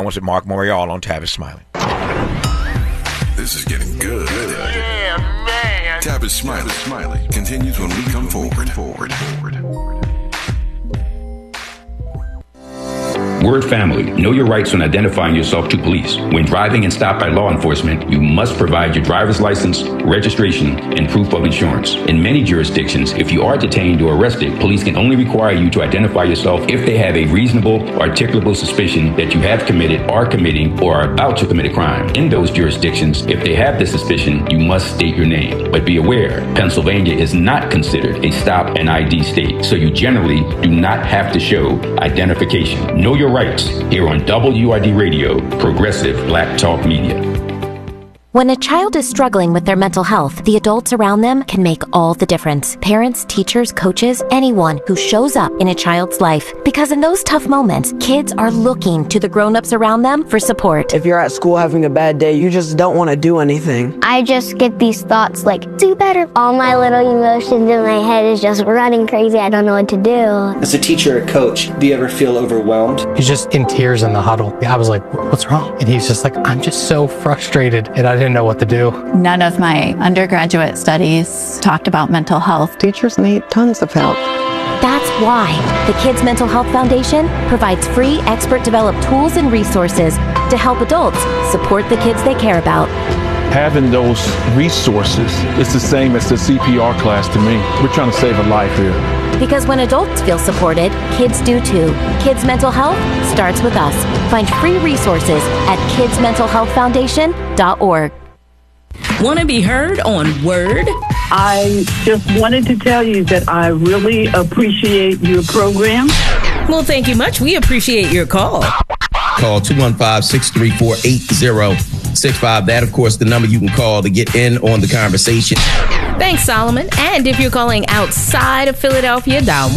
Moments with Mark Morial on Tavis Smiley. This is getting good. Yeah, man. Tavis Smiley continues when we come forward. Word family, know your rights when identifying yourself to police. When driving and stopped by law enforcement, you must provide your driver's license, registration, and proof of insurance. In many jurisdictions, if you are detained or arrested, police can only require you to identify yourself if they have a reasonable, articulable suspicion that you have committed, are committing, or are about to commit a crime. In those jurisdictions, if they have the suspicion, you must state your name. But be aware, Pennsylvania is not considered a stop and ID state, so you generally do not have to show identification. Know your rights here on WRD Radio, Progressive Black Talk Media. When a child is struggling with their mental health, the adults around them can make all the difference. Parents, teachers, coaches, anyone who shows up in a child's life. Because in those tough moments, kids are looking to the grown-ups around them for support. If you're at school having a bad day, you just don't want to do anything. I just get these thoughts like, do better. All my little emotions in my head is just running crazy. I don't know what to do. As a teacher or coach, do you ever feel overwhelmed? He's just in tears in the huddle. I was like, what's wrong? And he's just like, I'm just so frustrated. And I didn't know what to do. None of my undergraduate studies talked about mental health. Teachers need tons of help. That's why the Kids Mental Health Foundation provides free expert-developed tools and resources to help adults support the kids they care about. Having those resources is the same as the CPR class to me. We're trying to save a life here. Because when adults feel supported, kids do too. Kids Mental Health starts with us. Find free resources at kidsmentalhealthfoundation.org. Want to be heard on Word? I just wanted to tell you that I really appreciate your program. Well, thank you much. We appreciate your call. Call 215-634-8065. That, of course, the number you can call to get in on the conversation. Thanks, Solomon. And if you're calling outside of Philadelphia, dial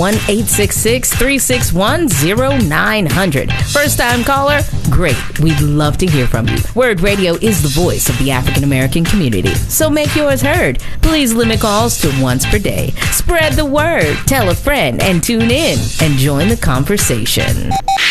1-866-361-0900. First-time caller? Great. We'd love to hear from you. Word Radio is the voice of the African American community, so make yours heard. Please limit calls to once per day. Spread the word, tell a friend, and tune in and join the conversation.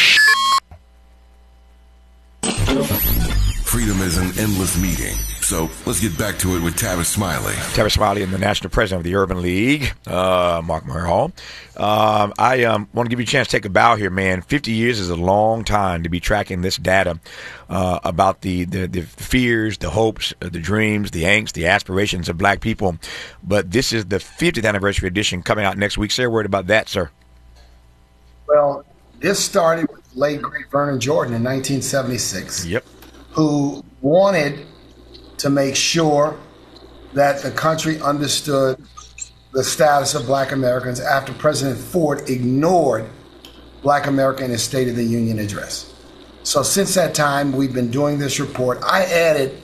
Freedom is an endless meeting. So let's get back to it with Tavis Smiley. Tavis Smiley and the National President of the Urban League, Mark Morial. I want to give you a chance to take a bow here, man. 50 years is a long time to be tracking this data about the fears, the hopes, the dreams, the angst, the aspirations of black people. But this is the 50th anniversary edition coming out next week. Say a word about that, sir. Well, this started with the late, great Vernon Jordan in 1976. Yep. Who wanted to make sure that the country understood the status of black Americans after President Ford ignored black America in his State of the Union address. So since that time, we've been doing this report. I added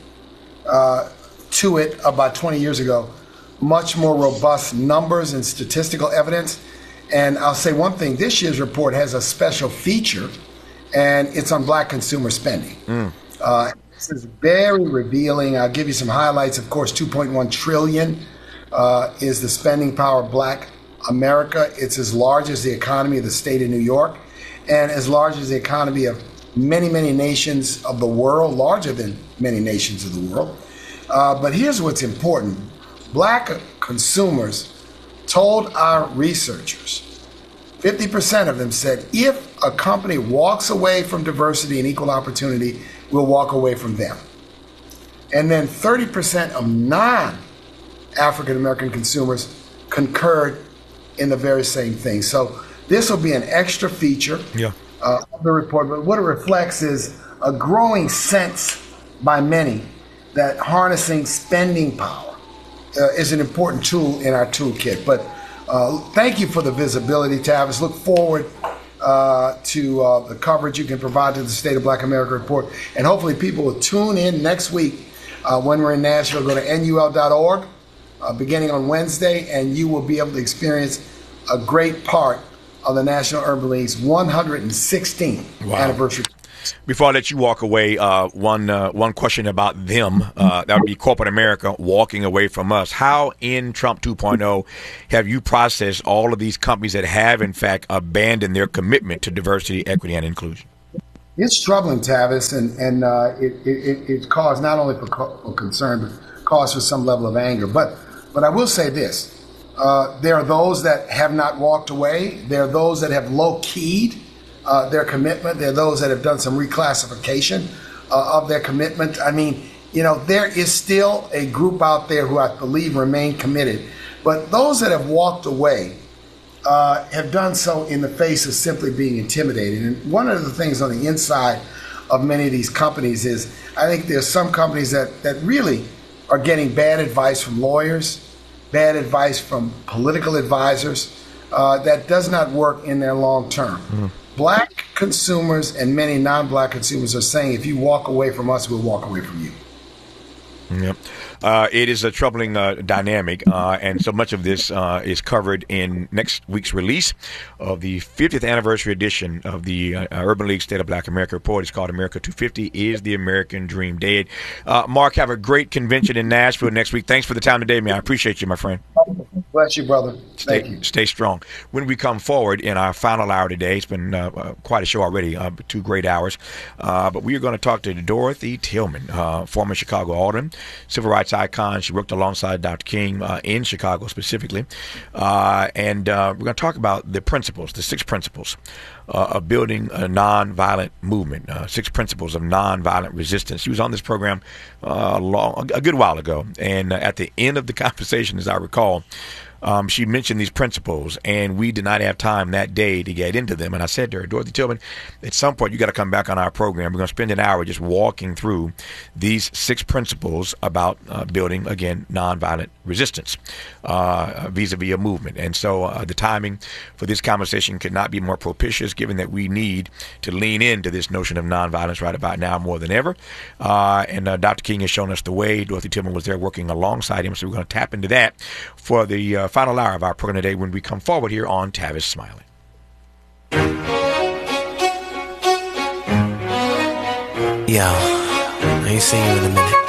to it about 20 years ago, much more robust numbers and statistical evidence. And I'll say one thing, this year's report has a special feature, and it's on black consumer spending. This is very revealing. I'll give you some highlights. Of course, $2.1 trillion is the spending power of black America. It's as large as the economy of the state of New York and as large as the economy of many, many nations of the world, larger than many nations of the world. But here's what's important. Black consumers told our researchers, 50% of them said, if a company walks away from diversity and equal opportunity, we'll walk away from them. And then 30% of non-African American consumers concurred in the very same thing. So this will be an extra feature of the report. But what it reflects is a growing sense by many that harnessing spending power is an important tool in our toolkit. But thank you for the visibility, Tavis. Look forward to the coverage you can provide to the State of Black America report. And hopefully people will tune in next week when we're in Nashville. Go to nul.org beginning on Wednesday, and you will be able to experience a great part of the National Urban League's 116th anniversary. Before I let you walk away, one question about them. That would be corporate America walking away from us. How in Trump 2.0 have you processed all of these companies that have, in fact, abandoned their commitment to diversity, equity, and inclusion? It's troubling, Tavis, and it caused not only for concern, but cause for some level of anger. But I will say this. There are those that have not walked away. There are those that have low-keyed their commitment. There are those that have done some reclassification of their commitment. I mean, there is still a group out there who I believe remain committed. But those that have walked away have done so in the face of simply being intimidated. And one of the things on the inside of many of these companies is I think there's some companies that really are getting bad advice from lawyers, bad advice from political advisors that does not work in their long term. Mm-hmm. Black consumers and many non-black consumers are saying, if you walk away from us, we'll walk away from you. Yep. It is a troubling dynamic, and so much of this is covered in next week's release of the 50th anniversary edition of the Urban League State of Black America report. It's called America 250 Is the American Dream Dead? Mark, have a great convention in Nashville next week. Thanks for the time today, man. I appreciate you, my friend. Bless you, brother. Thank you. Stay strong. When we come forward in our final hour today, it's been quite a show already, 2 great hours, but we are going to talk to Dorothy Tillman, former Chicago alderman, civil rights icon. She worked alongside Dr. King in Chicago specifically, and we're going to talk about the principles, the 6 principles of building a nonviolent movement, 6 principles of nonviolent resistance. She was on this program a good while ago, and at the end of the conversation, as I recall, she mentioned these principles, and we did not have time that day to get into them. And I said to her, Dorothy Tillman, at some point you got to come back on our program. We're going to spend an hour just walking through these 6 principles about building, again, nonviolent resistance vis-a-vis a movement. And so the timing for this conversation could not be more propitious, given that we need to lean into this notion of nonviolence right about now more than ever. And Dr. King has shown us the way. Dorothy Tillman was there working alongside him, so we're going to tap into that for the final hour of our program today when we come forward here on Tavis Smiley. Yo, I ain't seen you in a minute.